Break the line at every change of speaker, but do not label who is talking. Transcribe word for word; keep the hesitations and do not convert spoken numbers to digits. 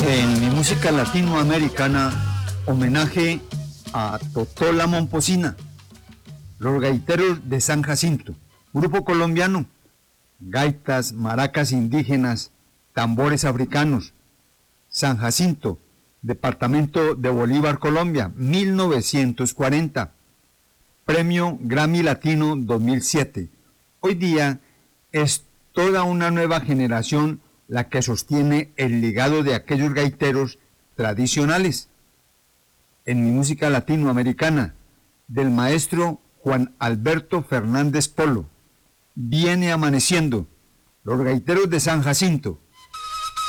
En mi música latinoamericana, homenaje a Totola Momposina, los gaiteros de San Jacinto, grupo colombiano, gaitas, maracas indígenas, tambores africanos, San Jacinto, departamento de Bolívar, Colombia, mil novecientos cuarenta, Premio Grammy Latino dos mil siete. Hoy día es toda una nueva generación la que sostiene el legado de aquellos gaiteros tradicionales. En mi música latinoamericana, del maestro Juan Alberto Fernández Polo, Viene amaneciendo, los gaiteros de San Jacinto,